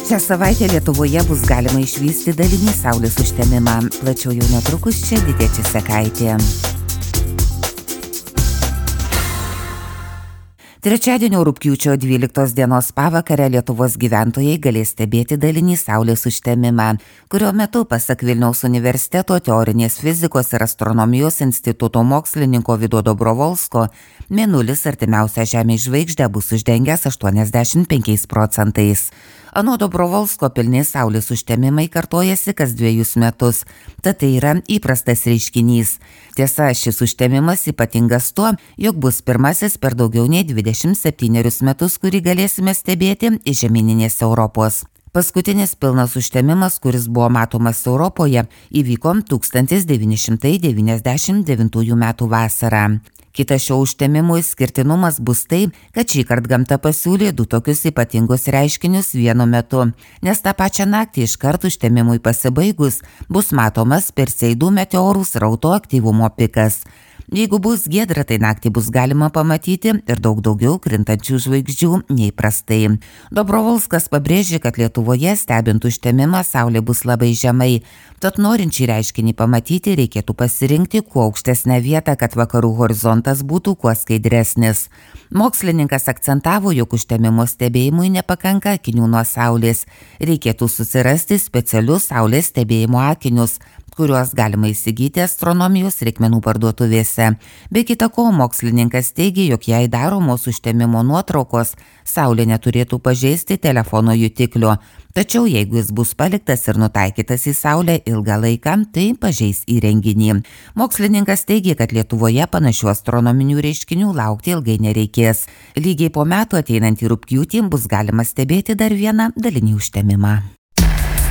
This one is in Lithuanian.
Šią savaitę Lietuvoje bus galima išvysti dalinį saulės užtemimą. Plačiau jau netrukus čia Lidija Česekaitė. Trečiadienio rugpjūčio 12 dienos pavakarę Lietuvos gyventojai galės stebėti dalinį saulės užtemimą, kurio metu, pasak Vilniaus universiteto teorinės fizikos ir astronomijos instituto mokslininko Vido Dobrovolsko, mėnulis artimiausią Žemės žvaigždę bus uždengęs 85%. Anot Dobrovolsko pilni saulės užtemimai kartojasi kas 2 metus, tad tai yra įprastas reiškinys. Tiesa, šis užtemimas ypatingas tuo, jog bus pirmasis per daugiau nei 27 metus, kurį galėsime stebėti iš žemyninės Europos. Paskutinis pilnas užtemimas, kuris buvo matomas Europoje, įvyko 1999 m. vasarą. Kitas šio užtemimo išskirtinumas bus tai, kad šįkart gamta pasiūlė 2 tokius ypatingus reiškinius vienu metu, nes tą pačią naktį iškart užtemimui pasibaigus bus matomas Perseidų meteorų srauto aktyvumo pikas. Jeigu bus giedra, tai naktį bus galima pamatyti ir daug daugiau krintančių žvaigždžių nei prastai. Dobrovolskas pabrėžė, kad Lietuvoje stebint užtemimą saulė bus labai žemai, tad norinčiai reiškinį pamatyti reikėtų pasirinkti kuo aukštesnę vietą, kad vakarų horizontas būtų kuo skaidresnis. Mokslininkas akcentavo, jog užtemimo stebėjimui nepakanka akinių nuo saulės. Reikėtų susirasti specialius saulės stebėjimo akinius, kuriuos galima įsigyti astronomijos reikmenų parduotuvėse. Be kita ko, mokslininkas teigia, jog jei daromos užtemimo nuotraukos, saulė neturėtų pažeisti telefono jutiklio. Tačiau jeigu jis bus paliktas ir nutaikytas į saulę ilgą laiką, tai pažeis įrenginį. Mokslininkas teigia, kad Lietuvoje panašių astronominių reiškinių laukti ilgai nereikės. Lygiai po metų ateinantį rugpjūtį bus galima stebėti dar vieną dalinį užtemimą.